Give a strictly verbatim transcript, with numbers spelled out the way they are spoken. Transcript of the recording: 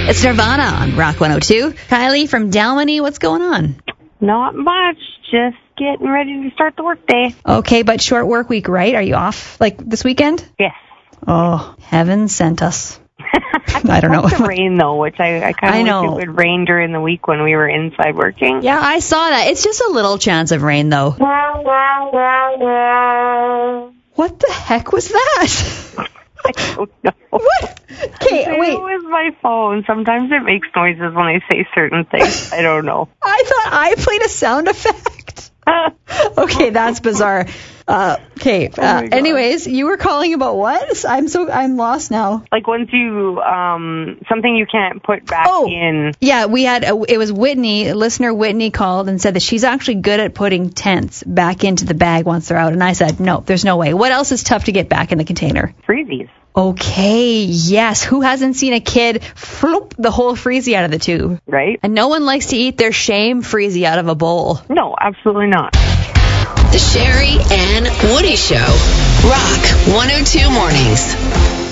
It's Nirvana on Rock one oh two. Kylie from Dalmany, what's going on? Not much. Just getting ready to start the workday. Okay, but short work week, right? Are you off, like, this weekend? Yes. Oh, heaven sent us. I don't know. It's the rain, though, which I, I kind of wish it would rain during the week when we were inside working. Yeah, I saw that. It's just a little chance of rain, though. What the heck was that? I don't know. What? Okay, wait. It was my phone. Sometimes it makes noises when I say certain things. I don't know. I thought I played a sound effect. Okay, that's bizarre. Uh, okay. Uh, oh anyways, you were calling about what? I'm so I'm lost now. Like once you um something you can't put back oh, in. Yeah, we had a, it was Whitney, listener Whitney called and said that she's actually good at putting tents back into the bag once they're out. And I said, no, there's no way. What else is tough to get back in the container? Freezies. Okay, yes. Who hasn't seen a kid flip the whole freezy out of the tube? Right. And no one likes to eat their shame freezy out of a bowl. No, absolutely not. The Sherry and Woody Show. Rock one oh two Mornings.